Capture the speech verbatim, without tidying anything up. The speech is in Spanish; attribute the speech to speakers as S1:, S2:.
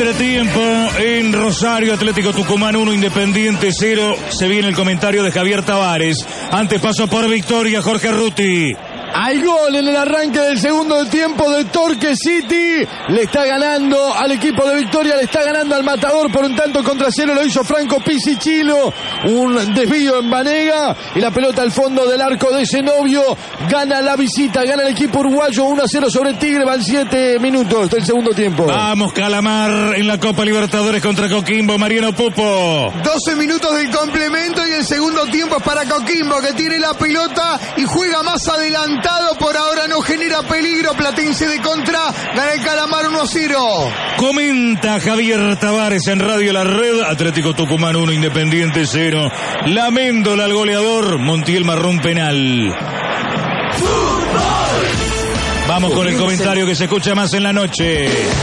S1: Entretiempo en Rosario, Atlético Tucumán uno, Independiente cero. Se viene el comentario de Javier Tavares. Antes paso por Victoria, Jorge Ruti.
S2: Hay gol en el arranque del segundo tiempo de Torque City. Le está ganando al equipo de Victoria, le está ganando al Matador por un tanto contra cero. Lo hizo Franco Pisicillo. Un desvío en Banega y la pelota al fondo del arco de Zenobio. Gana la visita, gana el equipo uruguayo uno a cero sobre Tigre. Van siete minutos del segundo tiempo.
S1: Vamos, Calamar en la Copa Libertadores contra Coquimbo. Mariano Pupo.
S3: doce minutos del complemento y el segundo tiempo es para Coquimbo, que tiene la pelota y juega más adelante. Por ahora no genera peligro. Platense de contra, gana el Calamar uno a cero.
S1: Comenta Javier Tavares en Radio La Red. Atlético Tucumán uno, Independiente cero. La Méndola al goleador. Montiel Marrón penal. Vamos con el comentario que se escucha más en la noche.